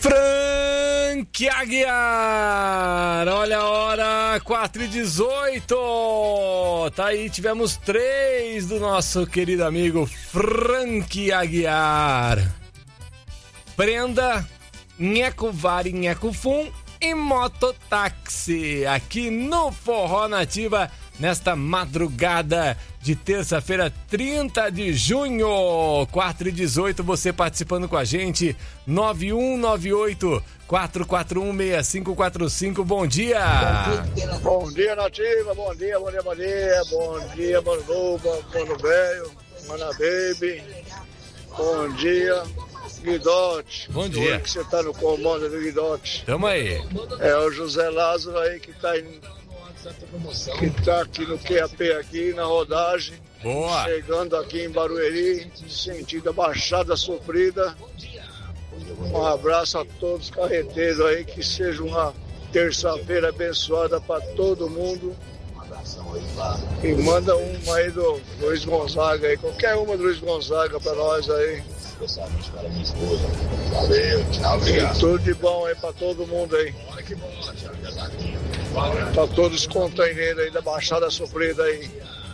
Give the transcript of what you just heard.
Frank Aguiar, olha a hora, 4h18, tá aí, tivemos 3 do nosso querido amigo Frank Aguiar. Prenda, Nheco Vari, Nheco Fum e Mototáxi, aqui no Forró Nativa, nesta madrugada de terça-feira, 30 de junho, 4h18, você participando com a gente, 9198-441-6545, bom dia! Bom dia, Nativa, bom dia, Mano Luba, Mano Velho, Mana Baby, bom dia, Guidote. Bom dia. Que você tá no comando do Guidote. Tamo aí. É o José Lázaro aí que tá aqui no QAP, aqui na rodagem. Boa. Chegando aqui em Barueri, sentido a Baixada Sofrida. Um abraço a todos os carreteiros aí, que seja uma terça-feira abençoada para todo mundo. E manda uma aí do Luiz Gonzaga aí, qualquer uma do Luiz Gonzaga para nós aí. Especialmente para minha esposa. Valeu, tchau, obrigado. E tudo de bom aí para todo mundo aí. Olha que bola, para todos os containeiros aí da Baixada Sofrida aí.